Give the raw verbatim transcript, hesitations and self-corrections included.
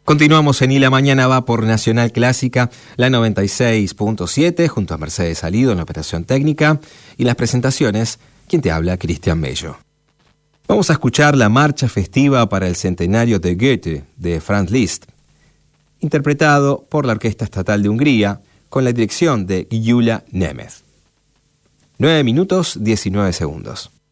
Continuamos en Y la Mañana Va por Nacional Clásica, la noventa y seis punto siete, junto a Mercedes Salido en la operación técnica, y las presentaciones, quien te habla, Cristian Bello. Vamos a escuchar la marcha festiva para el centenario de Goethe, de Franz Liszt, interpretado por la Orquesta Estatal de Hungría, con la dirección de Gyula Nemeth. nueve minutos, diecinueve segundos.